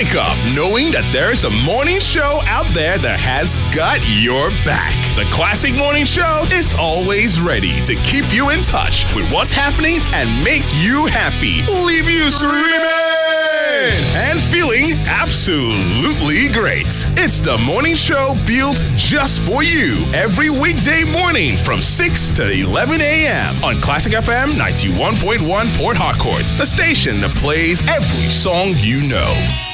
Wake up knowing that there's a morning show out there that has got your back. The Classic Morning Show is always ready to keep you in touch with what's happening and make you happy. Leave you screaming and feeling absolutely great. It's the morning show built just for you every weekday morning from 6 to 11 a.m. on Classic FM 91.1 Port Harcourt, the station that plays every song you know.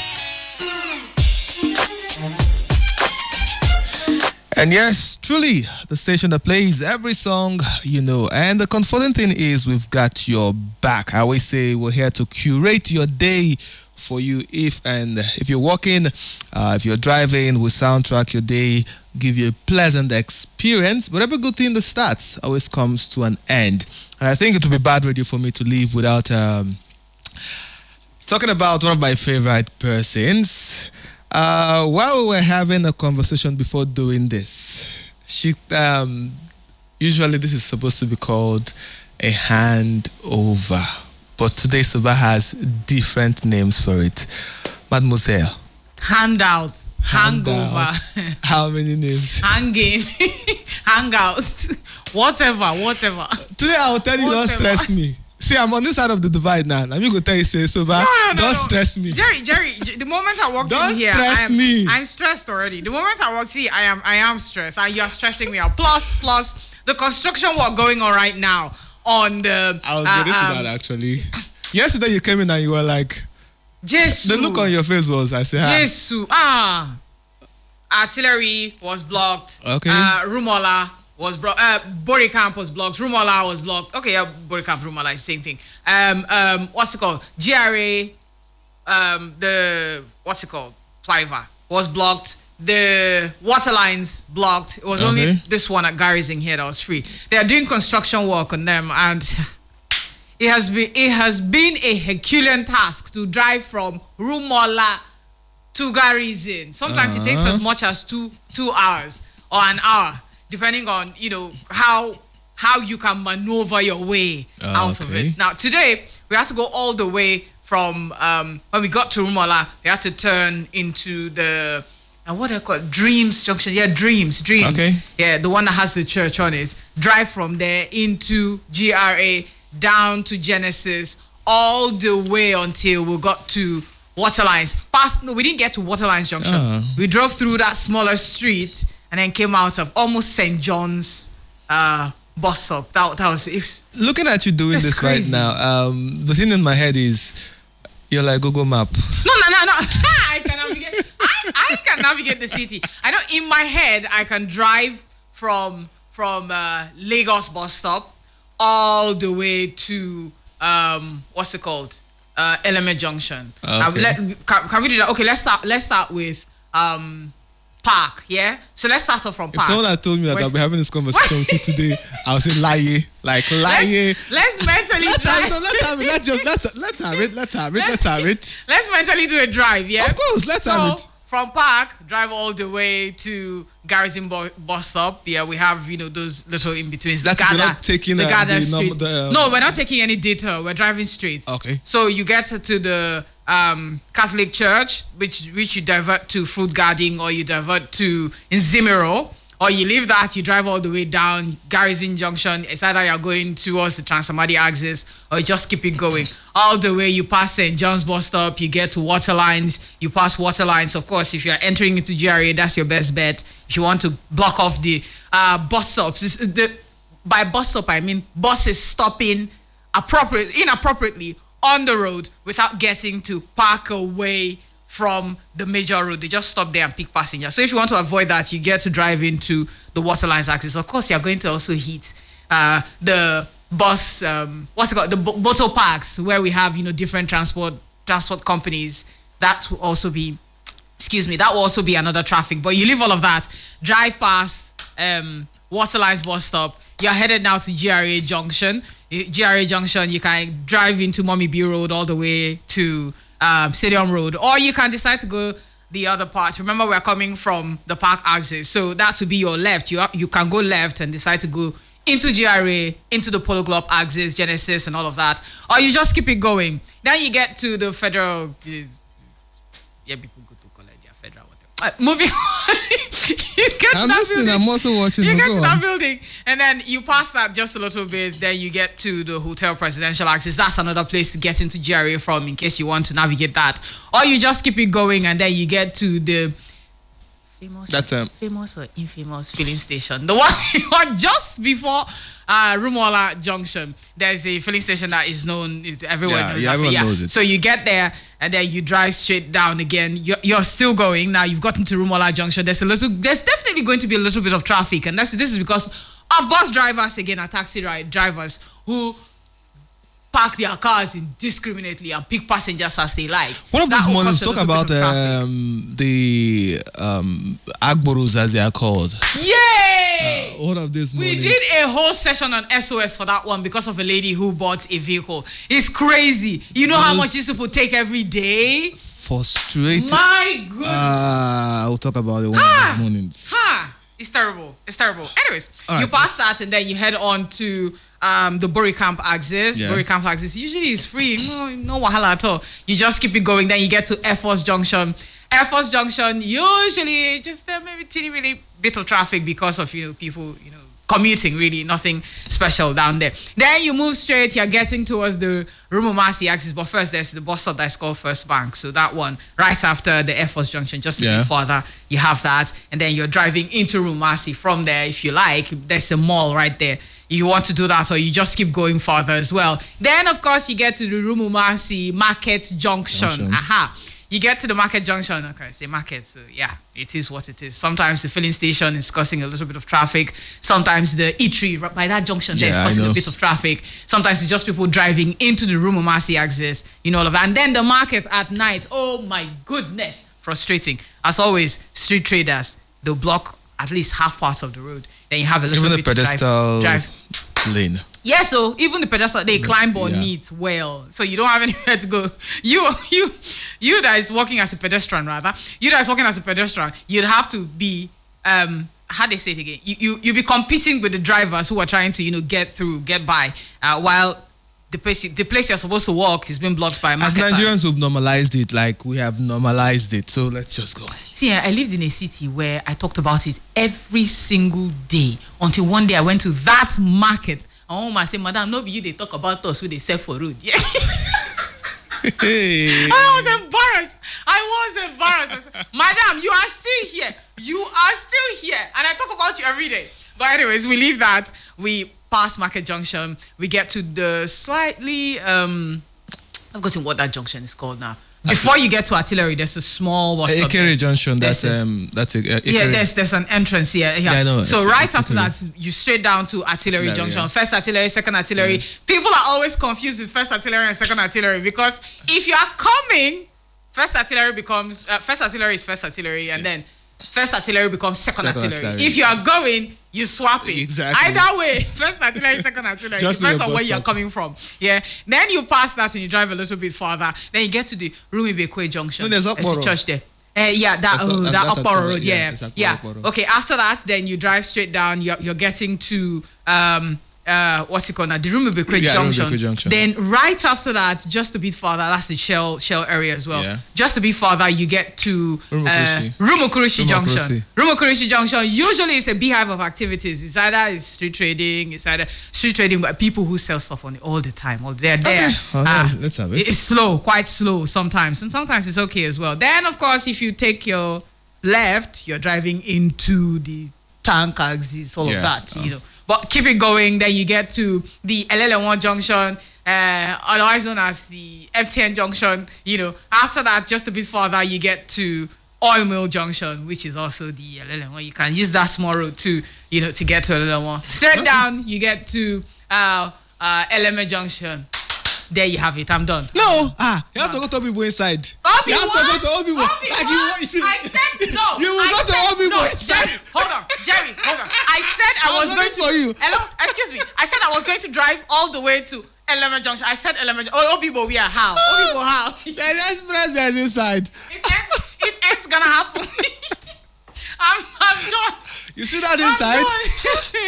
And yes, truly, the station that plays every song you know. And the comforting thing is we've got your back. I always say we're here to curate your day for you. If you're walking, if you're driving, we soundtrack your day, give you a pleasant experience. But every good thing that starts always comes to an end. And I think it would be bad radio for me to leave without talking about one of my favorite persons. While we were having a conversation before doing this, usually this is supposed to be called a handover, but today Suba has different names for it. Mademoiselle. Handout. Hangover. How many names? Hanging. Hangout. Whatever. Today I will tell you, don't stress me. See, I'm on this side of the divide now. I'm going to tell you, Suba, don't stress me. Jerry, the moment I walked in here, I'm stressed already. The moment I walked here, I am stressed. You are stressing me out. Plus, the construction work going on right now on the... I was getting to that, actually. Yesterday you came in and you were like... Jesus. The look on your face was, I said, Jesus. Artillery was blocked. Okay. Rumola was blocked. Boricamp was blocked. Rumola was blocked. Okay, yeah, Boricamp, Rumola is the same thing. What's it called? GRA, Flyover was blocked. The water lines blocked. It was only this one at Garrison here that was free. They are doing construction work on them, and it has been a Herculean task to drive from Rumola to Garrison. Sometimes it takes as much as two hours or an hour, depending on how you can maneuver your way out of it. Now today we had to go all the way from when we got to Rumola, we had to turn into the what do I call it? Dreams Junction. Yeah, Dreams. Okay. Yeah, the one that has the church on it. Drive from there into GRA, down to Genesis, all the way until we got to Waterlines. We didn't get to Waterlines Junction. We drove through that smaller street and then came out of almost St. John's bus stop. That was looking at you doing this crazy right now. The thing in my head is you're like Google Map. No. I can navigate. I can navigate the city. I know in my head I can drive from Lagos bus stop all the way to what's it called? Element Junction. Can we do that? Okay, let's start with Park, yeah? So let's start off from Park. If someone had told me that I'll be having this conversation with you today, I'll say lie. Let's mentally drive. Let's have it. Let's mentally do a drive, yeah? Of course, let's have it. From Park, drive all the way to Garrison bus stop. Yeah, we have, those little in-betweens. That's we're not taking the Gada Street. No, we're not taking any detour. We're driving straight. Okay. So you get to the Catholic Church, which you divert to Fruit Garden, or you divert to Nzimiro, or you leave that, you drive all the way down Garrison Junction. It's either you're going towards the Transamadi axis, or you just keep it going. All the way, you pass St. John's bus stop, you get to Waterlines, you pass Waterlines. Of course, if you're entering into GRA, that's your best bet. If you want to block off the bus stops, by bus stop, I mean buses stopping inappropriately on the road without getting to park away from the major road. They just stop there and pick passengers. So if you want to avoid that, you get to drive into the Waterlines axis. Of course, you're going to also hit the bus, the Boto Parks, where we have, different transport companies. That will also be another traffic. But you leave all of that, drive past Waterlines bus stop. You're headed now to GRA Junction. GRA Junction, you can drive into Mommy B Road all the way to Stadium Road, or you can decide to go the other part. Remember, we're coming from the park axis, so that would be your left. You can go left and decide to go into GRA, into the Polo Club axis, Genesis, and all of that, or you just keep it going. Then you get to the Federal. Yeah, people go to college, yeah, federal, whatever. Moving on. I'm listening. Building. I'm also watching. You get Go to on. that building, and then you pass that just a little bit. Then you get to the Hotel Presidential Axis. That's another place to get into GRA from, in case you want to navigate that. Or you just keep it going, and then you get to the famous or infamous filling station. The one just before Rumuola Junction. There's a filling station that is known. Everyone knows that. Everyone knows it. So you get there, and then you drive straight down again. You're still going. Now you've gotten to Rumuola Junction. There's definitely going to be a little bit of traffic, and this is because of bus drivers again, are taxi ride drivers who park their cars indiscriminately and pick passengers as they like. One of That these will mornings, cause a talk little about bit of traffic. the Agboros, as they are called. Yay! One of these We mornings. did a whole session on SOS for that one because of a lady who bought a vehicle. It's crazy. You know how much these people take every day? Frustrating. My goodness. We'll talk about it one of these mornings. It's terrible. It's terrible. Anyways, All you right. pass that and then you head on to the Bury Camp axis. Yeah. Bury Camp axis usually is free. No wahala at all. You just keep it going. Then you get to Air Force Junction. Air Force Junction usually just maybe teeny really bit of traffic because of people commuting. Really nothing special down there. Then you move straight. You're getting towards the Rumumasi axis. But first there's the bus stop that's called First Bank. So that one right after the Air Force Junction, just a bit further, you have that. And then you're driving into Rumumasi. From there, if you like, there's a mall right there. You want to do that, or you just keep going further as well. Then, of course, you get to the Rumumasi Market Junction. You get to the Market Junction. Okay, I say market. So, yeah, it is what it is. Sometimes the filling station is causing a little bit of traffic. Sometimes the eatery by that junction there is causing a bit of traffic. Sometimes it's just people driving into the Rumumasi axis. All of that. And then the market at night. Oh, my goodness. Frustrating. As always, street traders, they'll block at least half parts of the road. Then you have a little bit of pedestal drive. lane. Yeah, so even the pedestal, they climb on it well. So you don't have anywhere to go. You that is walking as a pedestrian, rather. You that is walking as a pedestrian, you'd have to be, how they say it again? You be competing with the drivers who are trying to, get by, while the place you're supposed to walk is being blocked by As marketers. Nigerians who've normalized it, like we have normalized it. So let's just go. See, I lived in a city where I talked about it every single day until one day I went to that market. And Mama said, Madam, no be you they talk about us who they sell for road. Yeah. Hey. I was embarrassed. I said, Madam, you are still here. And I talk about you every day. But anyways, we leave that. We pass Market Junction. We get to the slightly, I've forgotten what that junction is called now. Before you get to Artillery, there's a small bus stop. Ekere Junction. That's there's an entrance here. Yeah, I know. So right after that, you straight down to Artillery Junction. Yeah. First Artillery, second Artillery. Yeah. People are always confused with First Artillery and Second Artillery because if you are coming, First Artillery becomes First Artillery is First Artillery, and then First Artillery becomes Second Artillery. If you are going, you swap it. Exactly. Either way, First Artillery, Second Artillery. Just depends near on bus where you're stop. coming from. Yeah. Then you pass that and you drive a little bit further. Then you get to the Rumibekwe Junction. No, there's a Okporo. church there. That That's Okporo Artillery, Road. yeah, Yeah. it's Okporo. Okay. After that, then you drive straight down. You're getting to what's it called now? The Rumibekwe Junction. Rumibekwe Junction. Then right after that, just a bit further, that's the Shell area as well. Yeah. Just a bit further, you get to Rumokurishi Junction. Rumokurishi Junction usually is a beehive of activities. It's either street trading by people who sell stuff on it all the time. Or they're there. Okay. Let's have it. It's slow, quite slow sometimes, and sometimes it's okay as well. Then, of course, if you take your left, you're driving into the tank axis, all of that, But keep it going. Then you get to the LL1 Junction, otherwise known as the MTN Junction. After that, just a bit further, you get to Oil Mill Junction, which is also the LL1. You can use that small road to get to LL1. Straight down, you get to LMA Junction. There you have it. I'm done. No, you have to go to people inside. You have to go to all people. Like you see, I said no. You will go to all people inside. Jerry, hold on. I said I was going to. for you. Hello, excuse me. I said I was going to drive all the way to Elema Junction. I said Elema Junction. Oh, people, we are how? Oh, people, how? The express is inside. It ain't gonna happen. I'm done. You see that inside?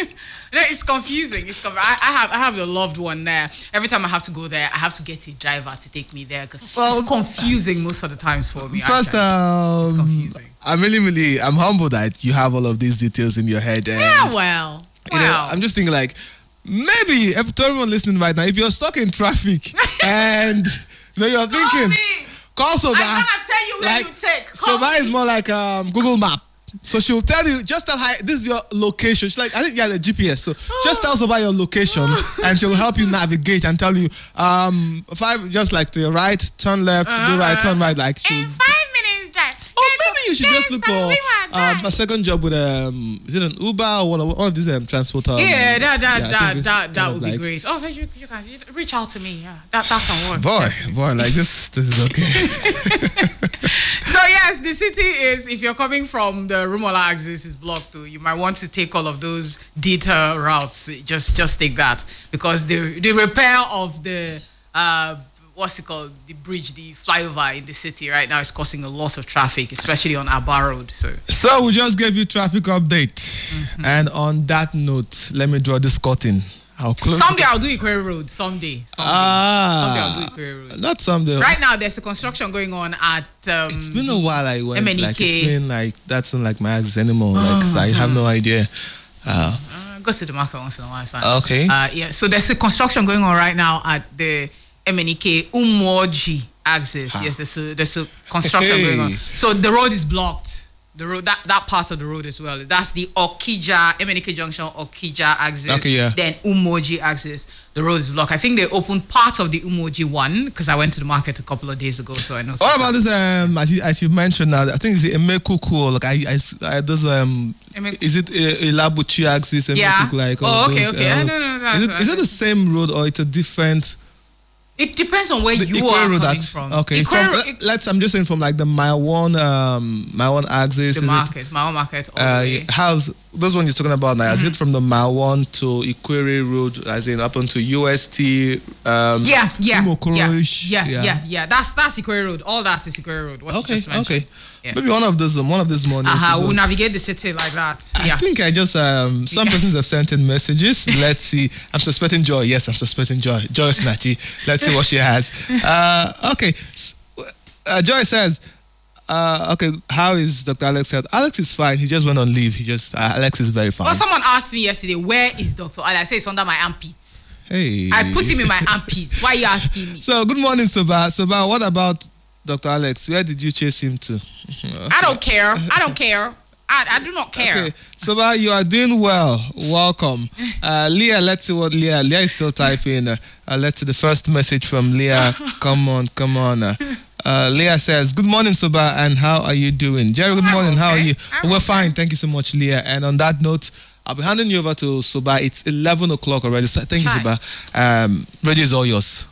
No, it's confusing. I have a loved one there. Every time I have to go there, I have to get a driver to take me there because it's confusing most of the times for me. First, it's confusing. I'm humbled that you have all of these details in your head. And, you know, I'm just thinking like, maybe to everyone listening right now, if you're stuck in traffic and you know you're thinking, call Soba. I'm gonna tell you where you take. Soba is more like Google Map. So she'll tell you, just tell her this is your location. She's like, I think you have the GPS. So just tell Soba your location and she'll help you navigate and tell you, just like to your right, turn left, do right, turn right. Like in 5 minutes drive. Or maybe you should just look for a second job with is it an Uber or one of these transport? That would be great. Oh, you can reach out to me. Yeah, that can work. Boy, like this is okay. So yes, the city is. If you're coming from the Rumola axis, is blocked too. You might want to take all of those detour routes. Just take that because the repair of the what's it called, the bridge, the flyover in the city right now is causing a lot of traffic, especially on Aba Road. So we just gave you traffic update, and on that note, let me draw this curtain. Someday I'll do Ikwere Road. Someday I'll do Ikwere Road. Not someday. Right now, there's a construction going on at. It's been a while. I went. MNEK. Like it's been like that's not like my axis anymore. I have no idea. Go to the market once in a while. So okay. Yeah. So there's a construction going on right now at the MNEK Umoji axis. Yes, there's a construction going on. So the road is blocked. The road, that part of the road as well. That's the Okija, MNEK Junction, Okija axis. Okay, yeah. Then Umoji axis. The road is blocked. I think they opened part of the Umoji one because I went to the market a couple of days ago, so I know. What about this? As you mentioned now, I think it's the Emekuku. Like is it Ilabuchi axis? Yeah. Like okay. Is it the same road or it's a different? It depends on where you are coming from. Okay, I'm just saying from like the my one axis. The market, my own market. How's those one you're talking about now? Is it from the Mawan to Ikwere Road, as in up onto UST? Yeah. That's Ikwere Road. All that is Ikwere Road. Okay. Yeah. Maybe one of these mornings. We'll navigate the city like that. I think I just some persons have sent in messages. Let's see. I'm suspecting Joy. Yes, I'm suspecting Joy. Joy Snatchy. Let's see what she has. Okay. Joy says, okay, how is Dr. Alex health? Alex is fine. He just went on leave. Alex is very fine. Well, someone asked me yesterday, where is Dr. Alex? I say it's under my armpits. Hey. I put him in my armpits. Why are you asking me? So, good morning, Soba. Soba, what about Dr. Alex? Where did you chase him to? I don't care. I do not care. Okay, Soba, you are doing well. Welcome. Leah, let's see what Leah is still typing. Let's see the first message from Leah. Come on. Leah says, good morning, Soba, and how are you doing? Jerry, good morning. How are you? We're fine. Thank you so much, Leah. And on that note, I'll be handing you over to Soba. It's 11 o'clock already. So thank you, Soba. Radio is all yours.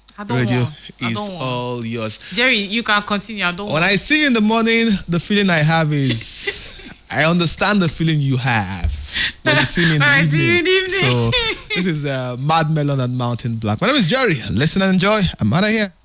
All yours. Jerry, you can continue. When I see you in the morning, the feeling I have is I understand the feeling you have when you see me in the evening. So this is Mad Melon and Mountain Black. My name is Jerry. Listen and enjoy. I'm out of here.